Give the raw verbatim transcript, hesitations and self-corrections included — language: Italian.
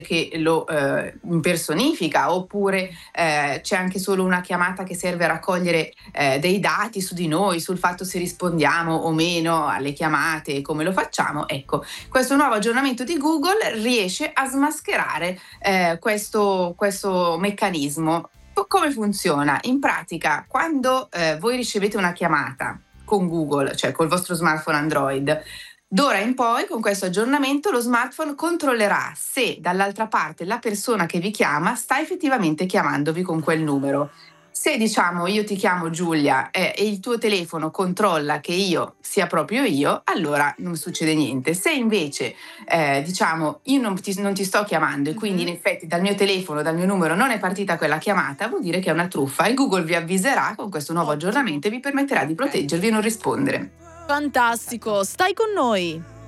che lo eh, impersonifica, oppure eh, c'è anche solo una chiamata che serve a raccogliere eh, dei dati su di noi, sul fatto se rispondiamo o meno alle chiamate e come lo facciamo. Ecco, questo nuovo aggiornamento di Google riesce a smascherare eh, questo, questo meccanismo. Come funziona? In pratica, quando eh, voi ricevete una chiamata con Google, cioè col vostro smartphone Android, d'ora in poi, con questo aggiornamento, lo smartphone controllerà se dall'altra parte la persona che vi chiama sta effettivamente chiamandovi con quel numero. Se diciamo io ti chiamo Giulia eh, e il tuo telefono controlla che io sia proprio io, allora non succede niente. Se invece eh, diciamo io non ti, non ti sto chiamando e quindi in Mhm. effetti dal mio telefono, dal mio numero non è partita quella chiamata, vuol dire che è una truffa e Google vi avviserà con questo nuovo Ottimo. aggiornamento e vi permetterà di Ok. proteggervi e non rispondere. Fantastico, stai con noi.